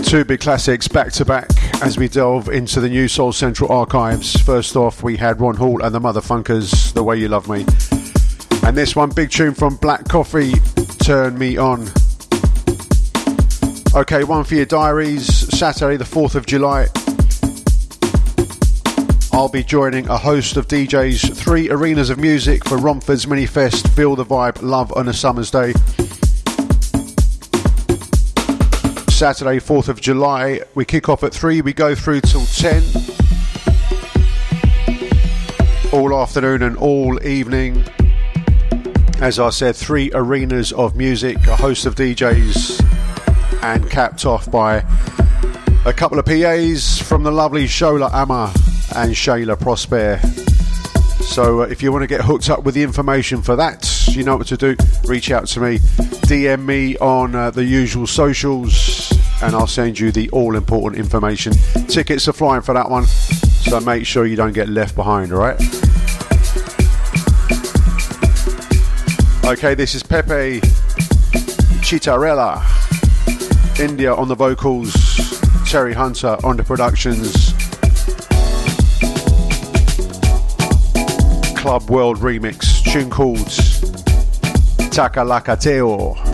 Two big classics back to back as we delve into the new Soul Central archives. First off, we had Ron Hall and the Motherfunkers, The Way You Love Me. And this one, big tune from Black Coffee, Turn Me On. Okay, one for your diaries, Saturday the 4th of July. I'll be joining a host of DJs, 3 arenas of music for Romford's Mini Fest, Feel the Vibe, Love on a Summer's Day. Saturday 4th of July, we kick off at 3, we go through till 10. All afternoon and all evening. As I said, 3 arenas of music, a host of DJs, and capped off by a couple of PAs from the lovely Shola Amma and Shayla Prosper. So if you want to get hooked up with the information for that, you know what to do. Reach out to me, DM me on the usual socials, and I'll send you the all-important information. Tickets are flying for that one, so make sure you don't get left behind, alright? Okay, this is Pepe Chitarella, India on the vocals, Terry Hunter on the productions. Club World remix, tune called Takalakateo.